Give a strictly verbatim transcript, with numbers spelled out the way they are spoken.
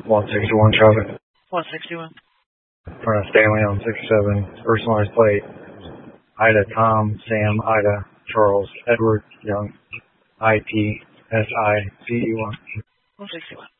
one sixty-one, Charlie. one sixty-one. Front of Stanley on sixty-seven. Personalized plate. Ida, Tom, Sam, Ida, Charles, Edward, Young, I P, S I C E one. one sixty-one.